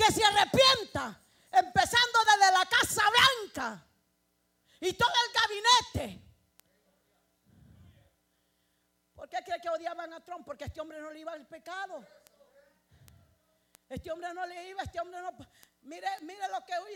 que se arrepienta, empezando desde la Casa Blanca y todo el gabinete. ¿Por qué cree que odiaban a Trump? Porque este hombre no le iba al pecado. Este hombre no le iba, este hombre no. Mire lo que